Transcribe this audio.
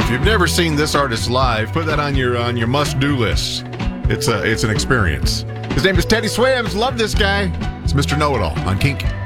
If you've never seen this artist live, put that on your must-do list. It's an experience. His name is Teddy Swims. Love this guy. It's Mr. Know-It-All on Kink.